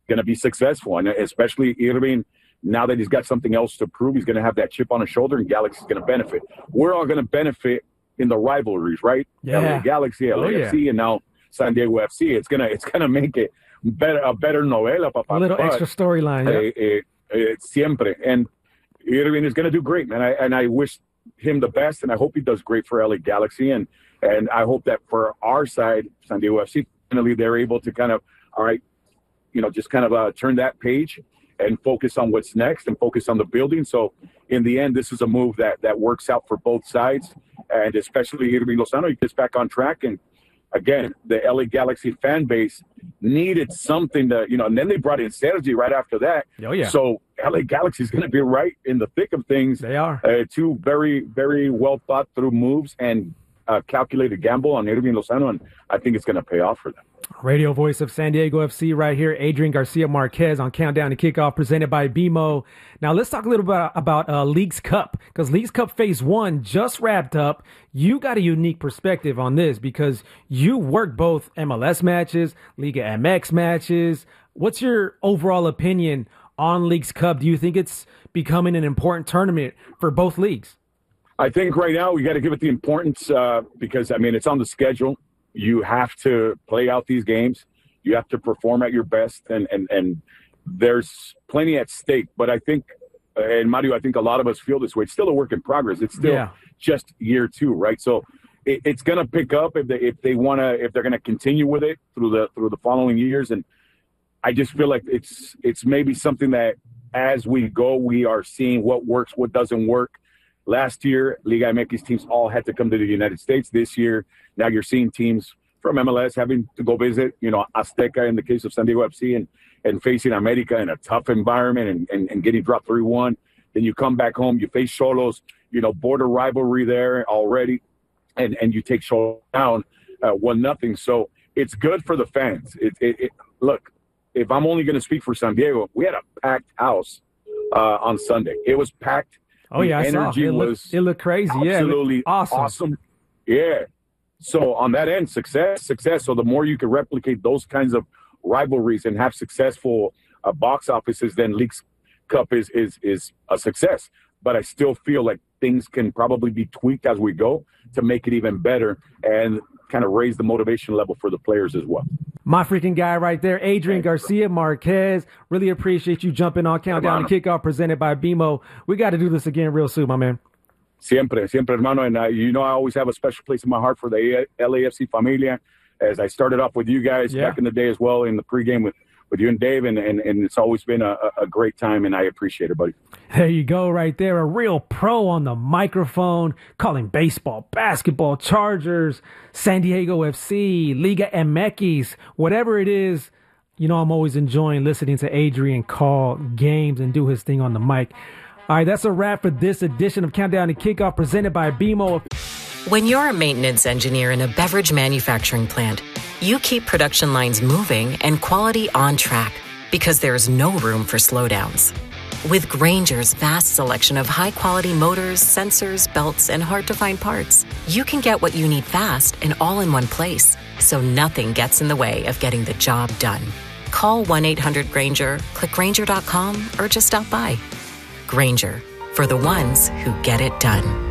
going to be successful. And especially Irving, now that he's got something else to prove, he's going to have that chip on his shoulder, and Galaxy's going to benefit. We're all going to benefit in the rivalries, right? Yeah. LA Galaxy, LAFC, and now San Diego FC. It's gonna make it a better novela, papá. A little extra storyline. Yeah. Siempre. And Irving is going to do great, man. I wish him the best, and I hope he does great for LA Galaxy. And I hope that for our side, San Diego FC, finally they're able to kind of, all right, just kind of turn that page and focus on what's next and focus on the building. So in the end, this is a move that works out for both sides, and especially Irving Lozano. He gets back on track. And again, the LA Galaxy fan base needed something to, and then they brought in Sergi right after that. Oh, yeah. So LA Galaxy is going to be right in the thick of things. They are. Two very, very well thought through moves and calculated gamble on Irving Lozano, and I think it's going to pay off for them. Radio voice of San Diego FC right here, Adrian Garcia Marquez on Countdown to Kickoff, presented by BMO. Now let's talk a little bit about Leagues Cup, because Leagues Cup Phase 1 just wrapped up. You got a unique perspective on this because you work both MLS matches, Liga MX matches. What's your overall opinion on Leagues Cup? Do you think it's becoming an important tournament for both leagues? I think right now we got to give it the importance because, it's on the schedule. You have to play out these games. You have to perform at your best, and there's plenty at stake. But I think, and Mario, I think a lot of us feel this way. It's still a work in progress. It's still just year 2, right? So it's going to pick up if they're going to continue with it through the following years. And I just feel like it's maybe something that as we go, we are seeing what works, what doesn't work. Last year, Liga MX teams all had to come to the United States. This year, now you're seeing teams from MLS having to go visit, Azteca in the case of San Diego FC and facing America in a tough environment and getting dropped 3-1. Then you come back home, you face Xolos, border rivalry there already, and you take Xolos down 1-0. So it's good for the fans. Look, if I'm only going to speak for San Diego, we had a packed house on Sunday. It was packed. Oh, yeah, energy it looked crazy. Absolutely awesome. Yeah. So on that end, success. So the more you can replicate those kinds of rivalries and have successful box offices, then Leagues Cup is a success. But I still feel like things can probably be tweaked as we go to make it even better and kind of raise the motivation level for the players as well. My freaking guy right there, Adrian Garcia Marquez. Really appreciate you jumping on Countdown to Kickoff, presented by BMO. We got to do this again real soon, my man. Siempre, hermano. And I always have a special place in my heart for the LAFC familia, as I started off with you guys back in the day as well in the pregame with you and Dave, and it's always been a great time, and I appreciate it, buddy. There you go right there. A real pro on the microphone, calling baseball, basketball, Chargers, San Diego FC, Liga MX, whatever it is. I'm always enjoying listening to Adrian call games and do his thing on the mic. All right, that's a wrap for this edition of Countdown to Kickoff, presented by BMO. When you're a maintenance engineer in a beverage manufacturing plant, you keep production lines moving and quality on track because there's no room for slowdowns. With Grainger's vast selection of high-quality motors, sensors, belts, and hard-to-find parts, you can get what you need fast and all in one place, so nothing gets in the way of getting the job done. Call 1-800-GRAINGER, click Grainger.com, or just stop by. Grainger, for the ones who get it done.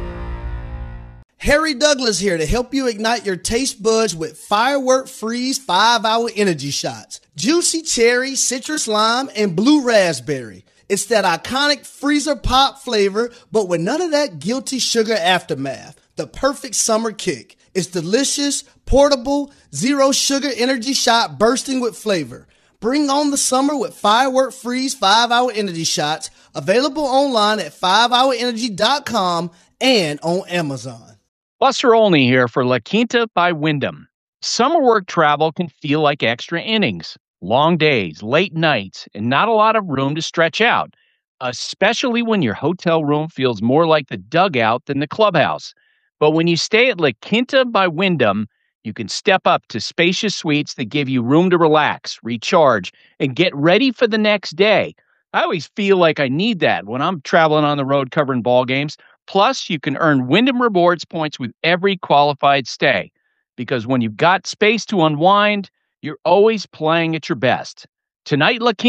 Harry Douglas here to help you ignite your taste buds with Firework Freeze 5-Hour Energy Shots. Juicy cherry, citrus lime, and blue raspberry. It's that iconic freezer pop flavor, but with none of that guilty sugar aftermath. The perfect summer kick. It's delicious, portable, zero sugar energy shot bursting with flavor. Bring on the summer with Firework Freeze 5-Hour Energy Shots, available online at 5hourenergy.com and on Amazon. Buster Olney here for La Quinta by Wyndham. Summer work travel can feel like extra innings, long days, late nights, and not a lot of room to stretch out, especially when your hotel room feels more like the dugout than the clubhouse. But when you stay at La Quinta by Wyndham, you can step up to spacious suites that give you room to relax, recharge, and get ready for the next day. I always feel like I need that when I'm traveling on the road covering ball games. Plus, you can earn Wyndham Rewards points with every qualified stay. Because when you've got space to unwind, you're always playing at your best. Tonight, La Quinta